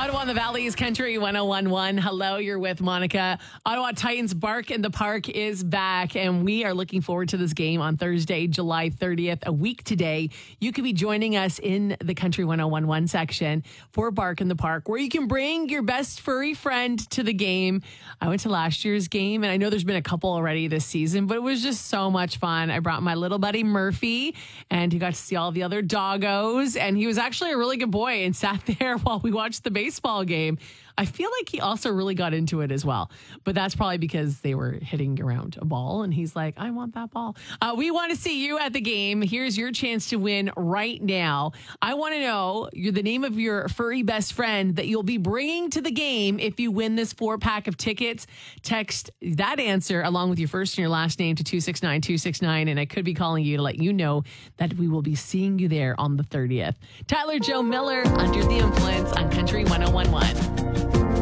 Ottawa in the Valley's Country 1011. Hello, you're with Monica. Ottawa Titans Bark in the Park is back, and we are looking forward to this game on Thursday, July 30th, a week today. You could be joining us in the Country 1011 section for Bark in the Park, where you can bring your best furry friend to the game. I went to last year's game, and I know there's been a couple already this season, but it was just so much fun. I brought my little buddy Murphy, and he got to see all the other doggos, and he was actually a really good boy and sat there while we watched the baseball game. I feel like he also really got into it as well, but that's probably because they were hitting around a ball and he's like, I want that ball. We want to see you at the game. Here's your chance to win right now. I want to know the name of your furry best friend that you'll be bringing to the game if you win this 4-pack of tickets. Text that answer along with your first and your last name to 269-269, and I could be calling you to let you know that we will be seeing you there on the 30th. Tyler Joe Miller, Under the Influence.